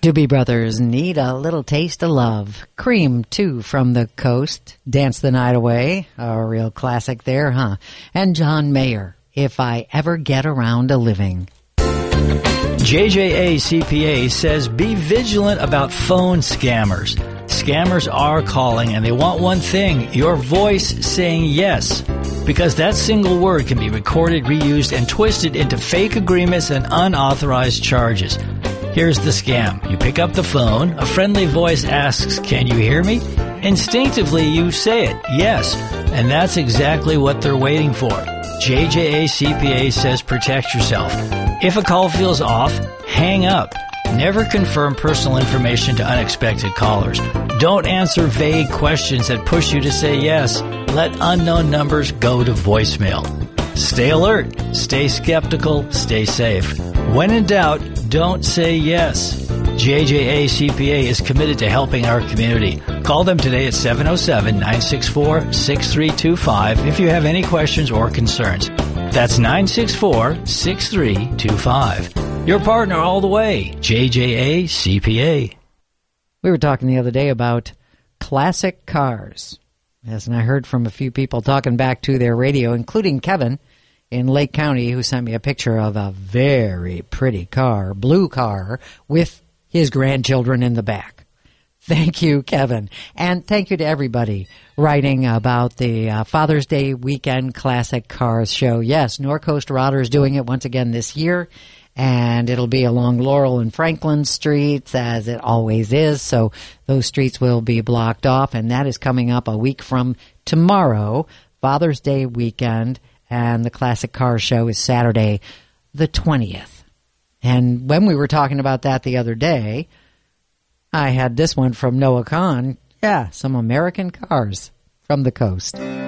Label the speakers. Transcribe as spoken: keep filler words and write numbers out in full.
Speaker 1: Doobie Brothers need a little taste of love. Cream, too, from the coast. Dance the Night Away. A real classic there, huh? And John Mayer, If I Ever Get Around to Living.
Speaker 2: J J A C P A says be vigilant about phone scammers. Scammers are calling and they want one thing, your voice saying yes. Because that single word can be recorded, reused, and twisted into fake agreements and unauthorized charges. Here's the scam. You pick up the phone, a friendly voice asks, "Can you hear me?" Instinctively, you say it, yes, and that's exactly what they're waiting for. J J A C P A says protect yourself. If a call feels off, hang up. Never confirm personal information to unexpected callers. Don't answer vague questions that push you to say yes. Let unknown numbers go to voicemail. Stay alert, stay skeptical, stay safe. When in doubt, don't say yes. J J A C P A is committed to helping our community. Call them today at seven oh seven, nine six four, six three two five if you have any questions or concerns. That's nine six four, six three two five. Your partner all the way, J J A C P A.
Speaker 1: We were talking the other day about classic cars. Yes, and I heard from a few people talking back to their radio, including Kevin in Lake County, who sent me a picture of a very pretty car, blue car, with his grandchildren in the back. Thank you, Kevin. And thank you to everybody writing about the uh, Father's Day Weekend Classic Cars show. Yes, Norcoast Router is doing it once again this year, and it'll be along Laurel and Franklin streets, as it always is. So those streets will be blocked off, and that is coming up a week from tomorrow, Father's Day weekend, and the Classic Car Show is Saturday the twentieth. And when we were talking about that the other day, I had this one from Noah Kahn. Yeah, some American cars from the coast.